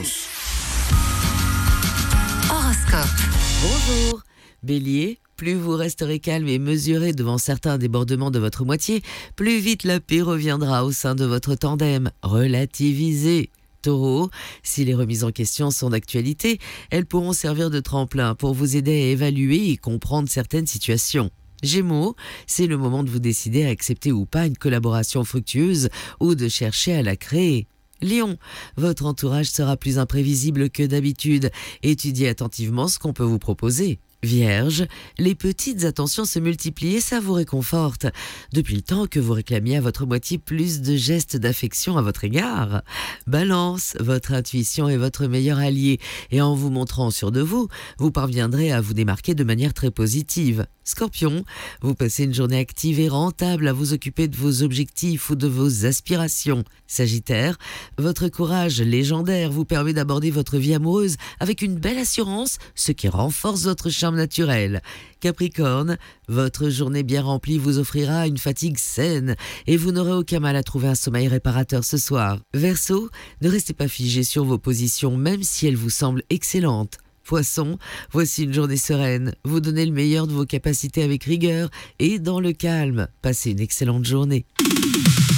tous. Horoscope. Bonjour. Bélier, plus vous resterez calme et mesuré devant certains débordements de votre moitié, plus vite la paix reviendra au sein de votre tandem. Relativisez. Taureau, si les remises en question sont d'actualité, elles pourront servir de tremplin pour vous aider à évaluer et comprendre certaines situations. Gémeaux, c'est le moment de vous décider à accepter ou pas une collaboration fructueuse ou de chercher à la créer. Lion, votre entourage sera plus imprévisible que d'habitude. Étudiez attentivement ce qu'on peut vous proposer. Vierge, les petites attentions se multiplient et ça vous réconforte. Depuis le temps que vous réclamiez à votre moitié plus de gestes d'affection à votre égard. Balance, votre intuition est votre meilleur allié et en vous montrant sûr de vous, vous parviendrez à vous démarquer de manière très positive. Scorpion, vous passez une journée active et rentable à vous occuper de vos objectifs ou de vos aspirations. Sagittaire, votre courage légendaire vous permet d'aborder votre vie amoureuse avec une belle assurance, ce qui renforce votre charme naturel. Capricorne, votre journée bien remplie vous offrira une fatigue saine et vous n'aurez aucun mal à trouver un sommeil réparateur ce soir. Verseau, ne restez pas figé sur vos positions même si elles vous semblent excellentes. Poisson, voici une journée sereine. Vous donnez le meilleur de vos capacités avec rigueur et dans le calme. Passez une excellente journée.